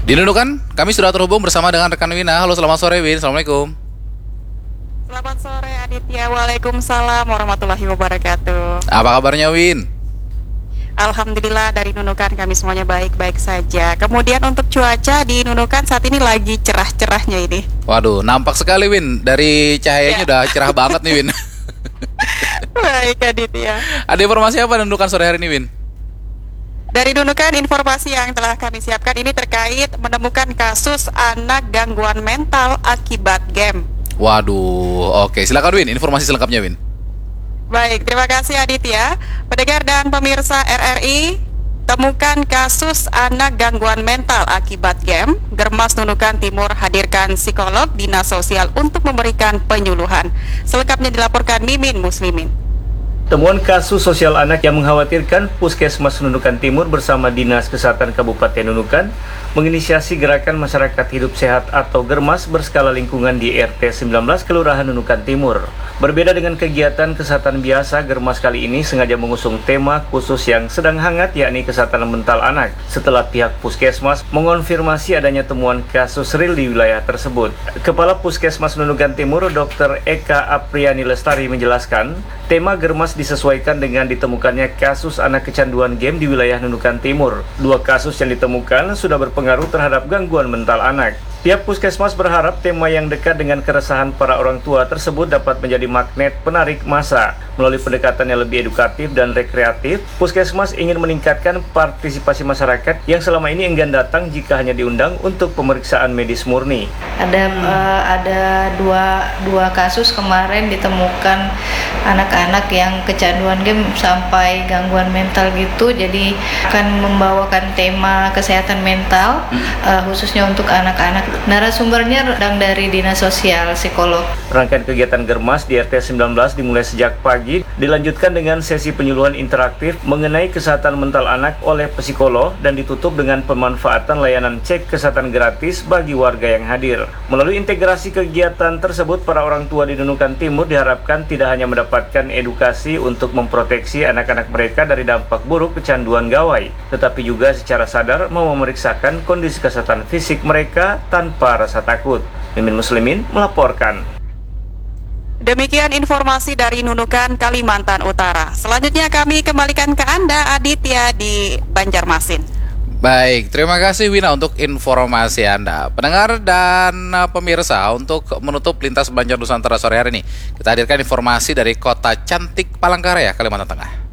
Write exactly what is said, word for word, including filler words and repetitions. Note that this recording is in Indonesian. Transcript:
Di Nunukan, kami sudah terhubung bersama dengan rekan Wina. Halo, selamat sore Win. Assalamualaikum. Selamat sore Aditya. Waalaikumsalam warahmatullahi wabarakatuh. Apa kabarnya Win? Alhamdulillah dari Nunukan kami semuanya baik-baik saja. Kemudian untuk cuaca di Nunukan saat ini lagi cerah-cerahnya ini. Waduh, nampak sekali Win. Dari cahayanya Ya. udah cerah banget nih Win. Baik Aditya. Ada informasi apa Nunukan sore hari ini Win? Dari Nunukan, informasi yang telah kami siapkan ini terkait menemukan kasus anak gangguan mental akibat game. Waduh, oke. Silakan Win, informasi selengkapnya Win. Baik, terima kasih Aditya. Pendengar dan pemirsa R R I, temukan kasus anak gangguan mental akibat game. Germas Nunukan Timur hadirkan psikolog dinas sosial untuk memberikan penyuluhan. Selengkapnya dilaporkan Mimin Muslimin. Temuan kasus sosial anak yang mengkhawatirkan, Puskesmas Nunukan Timur bersama Dinas Kesehatan Kabupaten Nunukan menginisiasi gerakan masyarakat hidup sehat atau Germas berskala lingkungan di R T sembilan belas Kelurahan Nunukan Timur. Berbeda dengan kegiatan kesehatan biasa, Germas kali ini sengaja mengusung tema khusus yang sedang hangat, yakni kesehatan mental anak. Setelah pihak Puskesmas mengonfirmasi adanya temuan kasus real di wilayah tersebut. Kepala Puskesmas Nunukan Timur, Dokter Eka Apriani Lestari menjelaskan, tema Germas disesuaikan dengan ditemukannya kasus anak kecanduan game di wilayah Nunukan Timur. Dua kasus yang ditemukan sudah berpengaruh terhadap gangguan mental anak. Pihak Puskesmas berharap tema yang dekat dengan keresahan para orang tua tersebut dapat menjadi magnet penarik massa. Melalui pendekatan yang lebih edukatif dan rekreatif, Puskesmas ingin meningkatkan partisipasi masyarakat yang selama ini enggan datang jika hanya diundang untuk pemeriksaan medis murni. Ada uh, ada dua dua kasus kemarin ditemukan anak-anak yang kecanduan game sampai gangguan mental gitu, jadi akan membawakan tema kesehatan mental uh, khususnya untuk anak-anak. Narasumbernya datang dari Dinas Sosial Psikolog. Rangkaian kegiatan Germas di R T sembilan belas dimulai sejak pagi, dilanjutkan dengan sesi penyuluhan interaktif mengenai kesehatan mental anak oleh psikolog dan ditutup dengan pemanfaatan layanan cek kesehatan gratis bagi warga yang hadir. Melalui integrasi kegiatan tersebut, para orang tua di Nunukan Timur diharapkan tidak hanya mendapatkan edukasi untuk memproteksi anak-anak mereka dari dampak buruk kecanduan gawai, tetapi juga secara sadar mau memeriksakan kondisi kesehatan fisik mereka tanpa rasa takut. Mimin Muslimin melaporkan. Demikian informasi dari Nunukan, Kalimantan Utara. Selanjutnya kami kembalikan ke Anda Aditya di Banjarmasin. Baik, terima kasih Wina untuk informasi Anda. Pendengar dan uh, pemirsa, untuk menutup lintas Banjar Nusantara sore hari ini, kita hadirkan informasi dari kota cantik Palangkaraya, Kalimantan Tengah.